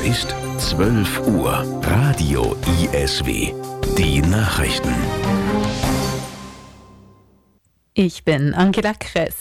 ist 12 Uhr. Radio ISW. Die Nachrichten. Ich bin Angela Kress.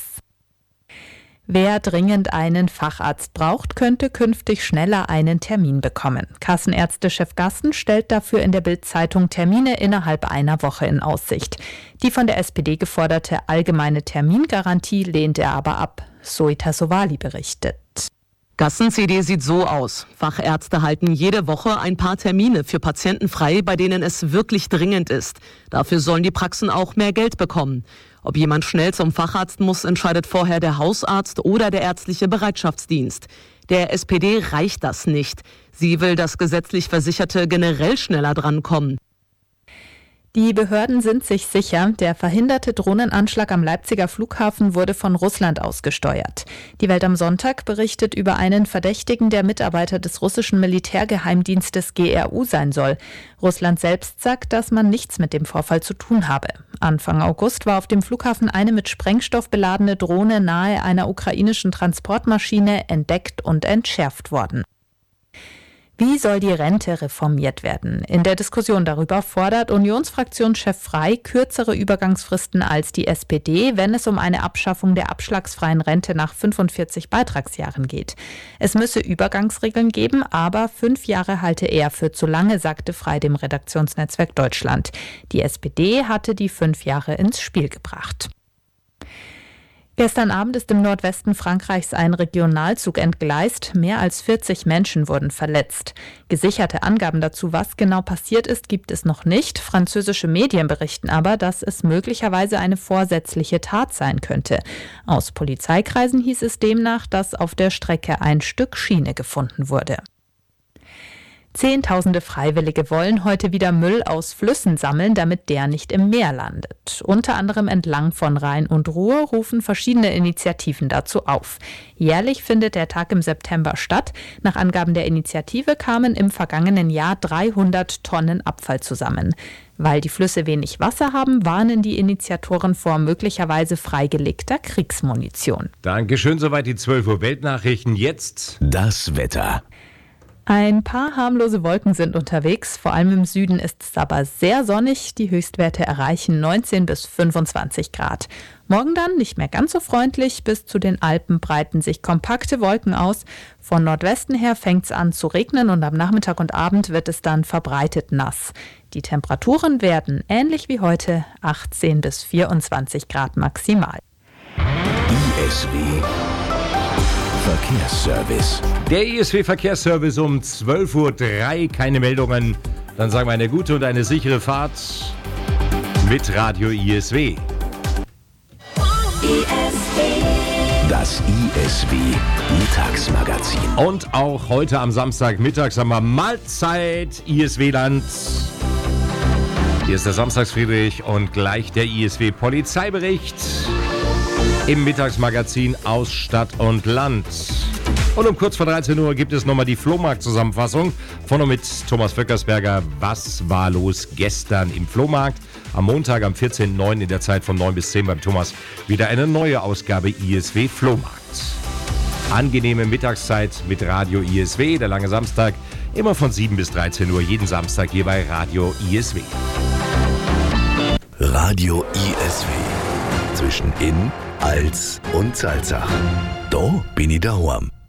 Wer dringend einen Facharzt braucht, könnte künftig schneller einen Termin bekommen. Kassenärztechef Gassen stellt dafür in der Bild-Zeitung Termine innerhalb einer Woche in Aussicht. Die von der SPD geforderte allgemeine Termingarantie lehnt er aber ab. Zoe Tassovali berichtet. Gassen-CD sieht so aus. Fachärzte halten jede Woche ein paar Termine für Patienten frei, bei denen es wirklich dringend ist. Dafür sollen die Praxen auch mehr Geld bekommen. Ob jemand schnell zum Facharzt muss, entscheidet vorher der Hausarzt oder der ärztliche Bereitschaftsdienst. Der SPD reicht das nicht. Sie will, dass gesetzlich Versicherte generell schneller drankommen. Die Behörden sind sich sicher, der verhinderte Drohnenanschlag am Leipziger Flughafen wurde von Russland ausgesteuert. Die Welt am Sonntag berichtet über einen Verdächtigen, der Mitarbeiter des russischen Militärgeheimdienstes GRU sein soll. Russland selbst sagt, dass man nichts mit dem Vorfall zu tun habe. Anfang August war auf dem Flughafen eine mit Sprengstoff beladene Drohne nahe einer ukrainischen Transportmaschine entdeckt und entschärft worden. Wie soll die Rente reformiert werden? In der Diskussion darüber fordert Unionsfraktionschef Frey kürzere Übergangsfristen als die SPD, wenn es um eine Abschaffung der abschlagsfreien Rente nach 45 Beitragsjahren geht. Es müsse Übergangsregeln geben, aber 5 Jahre halte er für zu lange, sagte Frey dem Redaktionsnetzwerk Deutschland. Die SPD hatte die 5 Jahre ins Spiel gebracht. Gestern Abend ist im Nordwesten Frankreichs ein Regionalzug entgleist. Mehr als 40 Menschen wurden verletzt. Gesicherte Angaben dazu, was genau passiert ist, gibt es noch nicht. Französische Medien berichten aber, dass es möglicherweise eine vorsätzliche Tat sein könnte. Aus Polizeikreisen hieß es demnach, dass auf der Strecke ein Stück Schiene gefunden wurde. Zehntausende Freiwillige wollen heute wieder Müll aus Flüssen sammeln, damit der nicht im Meer landet. Unter anderem entlang von Rhein und Ruhr rufen verschiedene Initiativen dazu auf. Jährlich findet der Tag im September statt. Nach Angaben der Initiative kamen im vergangenen Jahr 300 Tonnen Abfall zusammen. Weil die Flüsse wenig Wasser haben, warnen die Initiatoren vor möglicherweise freigelegter Kriegsmunition. Dankeschön, soweit die 12 Uhr Weltnachrichten. Jetzt das Wetter. Ein paar harmlose Wolken sind unterwegs, vor allem im Süden ist es aber sehr sonnig. Die Höchstwerte erreichen 19 bis 25 Grad. Morgen dann nicht mehr ganz so freundlich, bis zu den Alpen breiten sich kompakte Wolken aus. Von Nordwesten her fängt es an zu regnen und am Nachmittag und Abend wird es dann verbreitet nass. Die Temperaturen werden ähnlich wie heute 18 bis 24 Grad maximal. ISW Verkehrsservice. der ISW-Verkehrsservice um 12:03 Uhr. Keine Meldungen. Dann sagen wir eine gute und eine sichere Fahrt mit Radio ISW. Das ISW Mittagsmagazin. Und auch heute am Samstagmittag sagen wir Mahlzeit ISW-Land. Hier ist der Samstagsfriedrich und gleich der ISW-Polizeibericht im Mittagsmagazin aus Stadt und Land. Und um kurz vor 13 Uhr gibt es nochmal die Flohmarkt-Zusammenfassung von und mit Thomas Vöckersberger. Was war los gestern im Flohmarkt? Am Montag, am 14.09. in der Zeit von 9 bis 10 beim Thomas wieder eine neue Ausgabe ISW Flohmarkt. Angenehme Mittagszeit mit Radio ISW, der lange Samstag, immer von 7 bis 13 Uhr, jeden Samstag hier bei Radio ISW. Radio ISW. Zwischen In, Als und Salzach. Da bin ich daheim.